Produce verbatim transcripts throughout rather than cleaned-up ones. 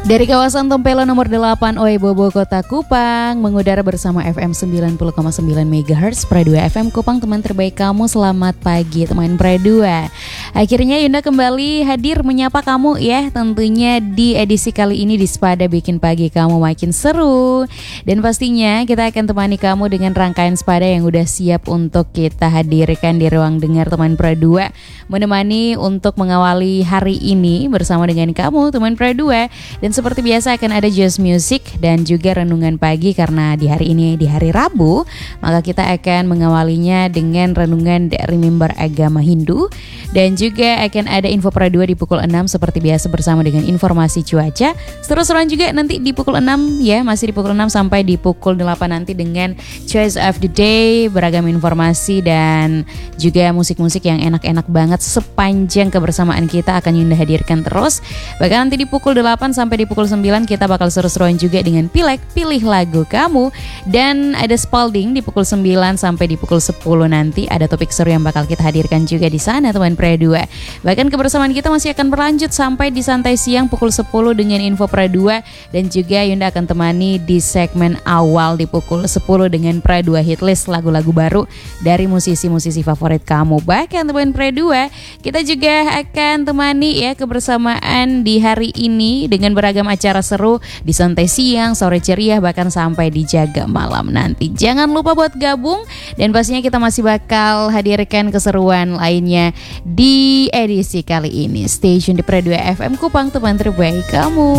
Dari kawasan Tempelo nomor delapan Oebobo Kota Kupang, mengudara bersama F M sembilan puluh koma sembilan megahertz Pra dua F M Kupang. Teman terbaik kamu, selamat pagi teman Pra dua. Akhirnya Yunda kembali hadir menyapa kamu ya, tentunya di edisi kali ini di Spada bikin pagi kamu makin seru. Dan pastinya kita akan temani kamu dengan rangkaian Spada yang udah siap untuk kita hadirkan di ruang dengar teman Pra dua, menemani untuk mengawali hari ini bersama dengan kamu teman Pra dua. Dan seperti biasa akan ada Just Music dan juga renungan pagi, karena di hari ini di hari Rabu, maka kita akan mengawalinya dengan renungan dari mimbar agama Hindu. Dan juga akan ada info Pra dua di pukul enam seperti biasa bersama dengan informasi cuaca. Seru-seruan juga nanti di pukul enam ya, masih di pukul enam sampai di pukul delapan nanti dengan Choice of the Day, beragam informasi dan juga musik-musik yang enak-enak banget sepanjang kebersamaan kita akan Yunda hadirkan terus. Bahkan nanti di pukul delapan sampai di pukul sembilan kita bakal seru-seruan juga dengan Pilek, pilih lagu kamu. Dan ada Spalding di pukul sembilan sampai di pukul sepuluh nanti ada topik seru yang bakal kita hadirkan juga di sana teman Pra dua. Bahkan kebersamaan kita masih akan berlanjut sampai di santai siang pukul sepuluh dengan info Pra dua. Dan juga Yunda akan temani di segmen awal di pukul sepuluh dengan Pra dua Hitlist, lagu-lagu baru dari musisi-musisi favorit kamu. Bahkan teman Pra dua, kita juga akan temani ya kebersamaan di hari ini dengan beragam acara seru di santai siang, sore ceria, bahkan sampai di jaga malam nanti. Jangan lupa buat gabung, dan pastinya kita masih bakal hadirkan keseruan lainnya di edisi kali ini. Stay tune di Pra dua F M Kupang, teman terbaik kamu.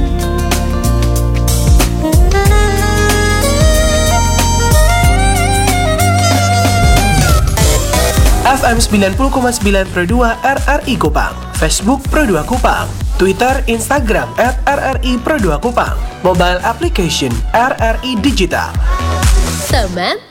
F M sembilan puluh koma sembilan Pro dua R R I Kupang, Facebook Pro dua Kupang, Twitter, Instagram at R R I Pro dua Kupang, mobile application R R I Digital. Teman